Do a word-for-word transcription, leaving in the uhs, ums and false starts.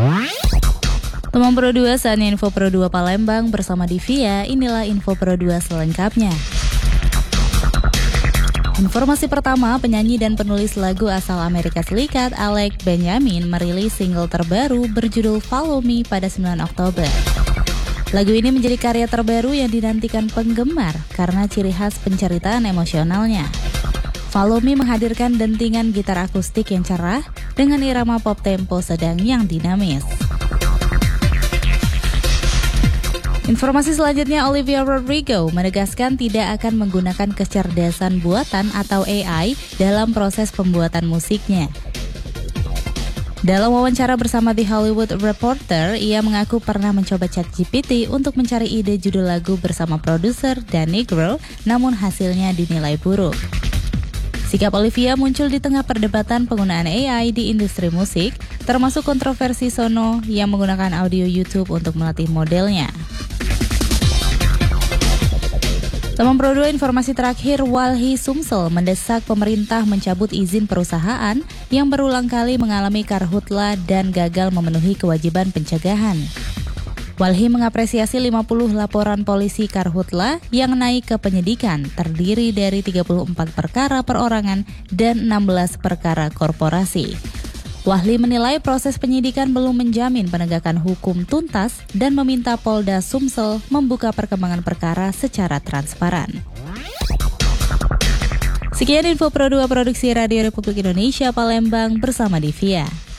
Teman Pro dua, saatnya Info Pro dua Palembang bersama Divia. Inilah Info Pro dua selengkapnya. Informasi pertama, penyanyi dan penulis lagu asal Amerika Serikat Alec Benjamin merilis single terbaru berjudul Follow Me pada sembilan Oktober. Lagu ini menjadi karya terbaru yang dinantikan penggemar karena ciri khas penceritaan emosionalnya. Follow Me menghadirkan dentingan gitar akustik yang cerah dengan irama pop tempo sedang yang dinamis. Informasi selanjutnya, Olivia Rodrigo menegaskan tidak akan menggunakan kecerdasan buatan atau A I dalam proses pembuatan musiknya. Dalam wawancara bersama The Hollywood Reporter, ia mengaku pernah mencoba ChatGPT untuk mencari ide judul lagu bersama produser Dan Nigro, namun hasilnya dinilai buruk. Sikap Olivia muncul di tengah perdebatan penggunaan A I di industri musik, termasuk kontroversi Sono yang menggunakan audio YouTube untuk melatih modelnya. Teman Pro dua, informasi terakhir, Walhi Sumsel mendesak pemerintah mencabut izin perusahaan yang berulang kali mengalami karhutla dan gagal memenuhi kewajiban pencegahan. Walhi mengapresiasi lima puluh laporan polisi karhutla yang naik ke penyidikan, terdiri dari tiga puluh empat perkara perorangan dan enam belas perkara korporasi. Walhi menilai proses penyidikan belum menjamin penegakan hukum tuntas dan meminta Polda Sumsel membuka perkembangan perkara secara transparan. Sekian Info Pro dua Produksi Radio Republik Indonesia Palembang bersama Divia.